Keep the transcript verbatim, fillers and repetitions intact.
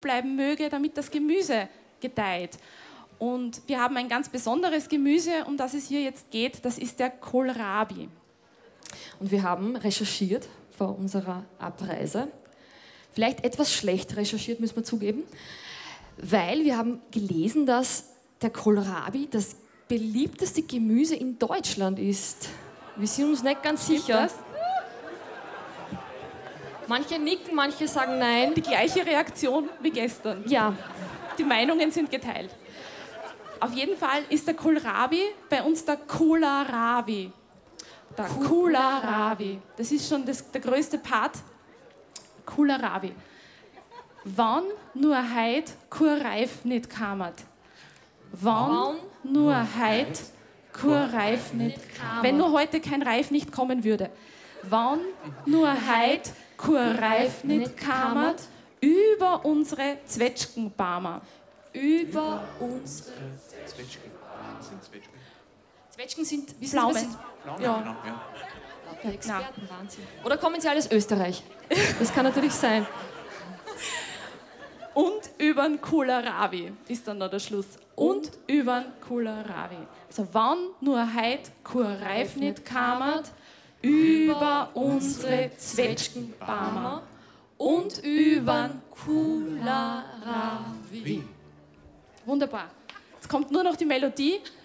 bleiben möge, damit das Gemüse gedeiht. Und wir haben ein ganz besonderes Gemüse, um das es hier jetzt geht, das ist der Kohlrabi. Und wir haben recherchiert vor unserer Abreise, vielleicht etwas schlecht recherchiert, müssen wir zugeben, weil wir haben gelesen, dass der Kohlrabi das beliebteste Gemüse in Deutschland ist. Wir sind uns nicht ganz sicher. Manche nicken, manche sagen nein. Die gleiche Reaktion wie gestern. Ja. Die Meinungen sind geteilt. Auf jeden Fall ist der Kohlrabi bei uns der Kohlrabi. Der Kohlrabi. Das ist schon das, der größte Part. Kohlrabi. Wann nur heut kein Reif nicht kammert. Wann nur heut kein Reif nicht kammert. Wenn nur heute kein Reif nicht kommen würde. Wann nur heut kein Reif nicht kammert. Über unsere Zwetschgenbäume. Über unsere Zwetschgen. Was sind Zwetschgen? Zwetschgen sind, wissen Pflaumen. Sie, was Pflaumen, Ja. genau, ja. sind? Experten, Wahnsinn. Oder kommen Sie alles aus Österreich? Das kann natürlich sein. Und übern Kohlrabi ist dann noch der Schluss. Und übern Kohlrabi. Also wann nur heut kein Reif nicht kammert, über unsere Zwetschgenbäume und übern Kohlrabi. Wunderbar. Jetzt kommt nur noch die Melodie.